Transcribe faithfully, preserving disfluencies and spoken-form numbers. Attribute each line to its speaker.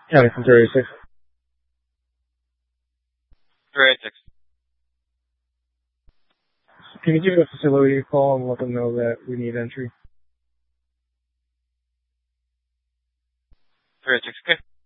Speaker 1: County from three eighty-six.
Speaker 2: three eighty-six.
Speaker 1: Can you give the facility a call and let them know that we need entry?
Speaker 2: three eighty-six, okay.